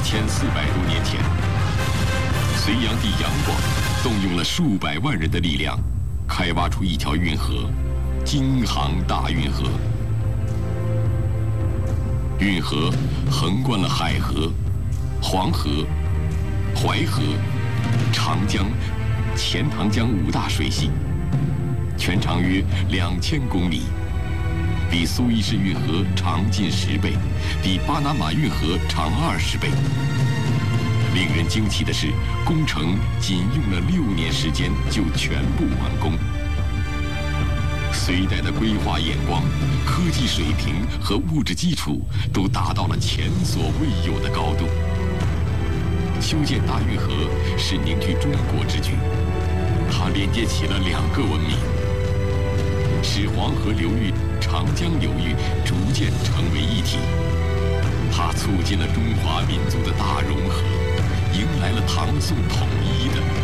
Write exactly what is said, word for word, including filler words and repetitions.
千四百多年前，隋炀帝杨广动用了数百万人的力量，开挖出一条运河——京杭大运河。运河横贯了海河、黄河、淮河、长江、钱塘江五大水系，全长约两千公里，比苏伊士运河长近十倍，比巴拿马运河长二十倍。令人惊奇的是，工程仅用了六年时间就全部完工。隋代的规划眼光、科技水平和物质基础都达到了前所未有的高度。修建大运河是凝聚中国之举，它连接起了两个文明，使黄河流域、长江流域逐渐成为一体。它促进了中华民族的大融合，迎来了唐宋统一的